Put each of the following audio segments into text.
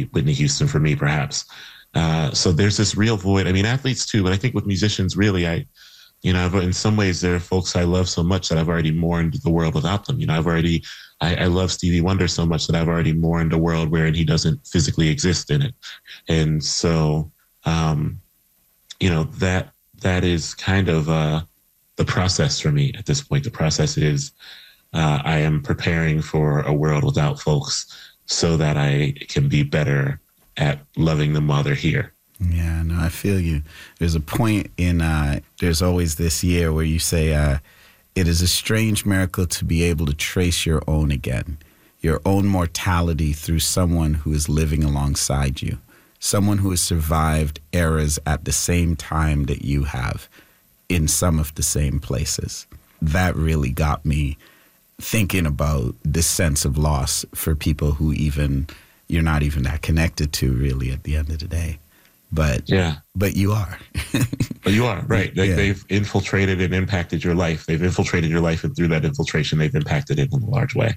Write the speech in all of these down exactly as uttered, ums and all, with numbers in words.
be Whitney Houston for me, perhaps. Uh, so there's this real void. I mean, athletes too, but I think with musicians, really, I, you know, in some ways, there are folks I love so much that I've already mourned the world without them. You know, I've already, I, I love Stevie Wonder so much that I've already mourned a world wherein he doesn't physically exist in it. And so, um, you know, that that is kind of uh, the process for me at this point. The process is uh, I am preparing for a world without folks so that I can be better at loving them while they're here. Yeah, no, I feel you. There's a point in, uh, there's always this year where you say, uh, it is a strange miracle to be able to trace your own again, your own mortality through someone who is living alongside you, someone who has survived eras at the same time that you have in some of the same places. That really got me thinking about this sense of loss for people who even, you're not even that connected to really at the end of the day. But yeah, but you are. But you are, right. They, yeah. They've infiltrated and impacted your life. They've infiltrated your life, and through that infiltration, they've impacted it in a large way.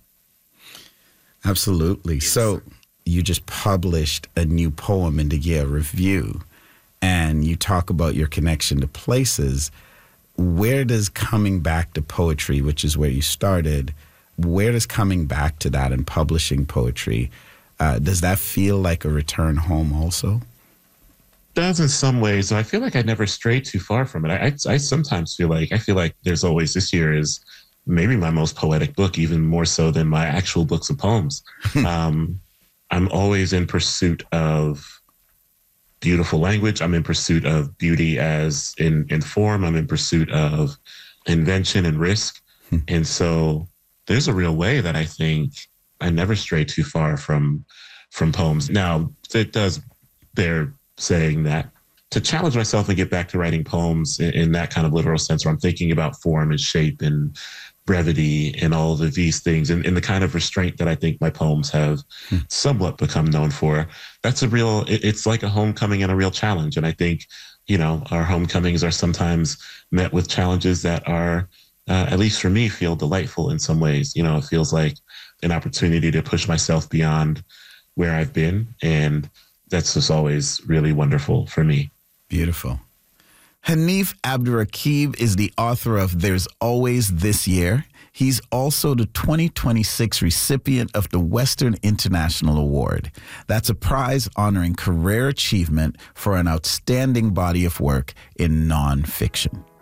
Absolutely. So you just published a new poem in the Year Review, and you talk about your connection to places. Where does coming back to poetry, which is where you started, where does coming back to that and publishing poetry, uh, does that feel like a return home also? Does in some ways. I feel like I never strayed too far from it. I, I, I sometimes feel like, I feel like there's always, this year is maybe my most poetic book, even more so than my actual books of poems. um, I'm always in pursuit of beautiful language. I'm in pursuit of beauty as in, in form. I'm in pursuit of invention and risk. And so there's a real way that I think I never stray too far from, from poems. Now, it does bear saying that to challenge myself and get back to writing poems in, in that kind of literal sense, where I'm thinking about form and shape and brevity and all of these things, and, and the kind of restraint that I think my poems have hmm. somewhat become known for. That's a real, it, it's like a homecoming and a real challenge. And I think, you know, our homecomings are sometimes met with challenges that are, uh, at least for me, feel delightful in some ways. You know, it feels like an opportunity to push myself beyond where I've been, and that's just always really wonderful for me. Beautiful. Hanif Abdurraqib is the author of There's Always This Year. He's also the twenty twenty-six recipient of the Western International Award. That's a prize honoring career achievement for an outstanding body of work in nonfiction.